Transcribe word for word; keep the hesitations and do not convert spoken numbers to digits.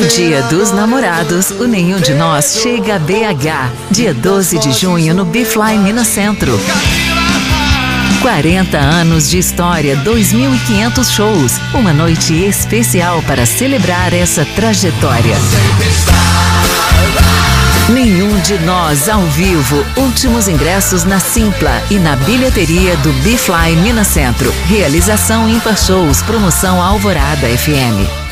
Dia dos Namorados, o Nenhum de Nós chega a B H. Dia doze de junho no B-Fly Minas Centro. quarenta anos de história, dois mil e quinhentos shows. Uma noite especial para celebrar essa trajetória. Nenhum de Nós ao vivo. Últimos ingressos na Simpla e na bilheteria do B-Fly Minas Centro. Realização Ímpar Shows, promoção Alvorada F M.